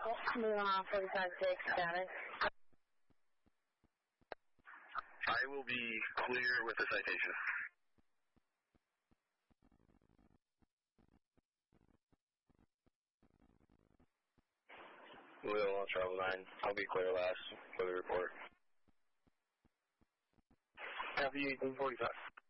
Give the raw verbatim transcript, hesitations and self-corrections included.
Milan forty-five six, status. I will be clear with the citation. Wheel on travel nine. I'll be clear last for the report. Copy eighteen forty-five.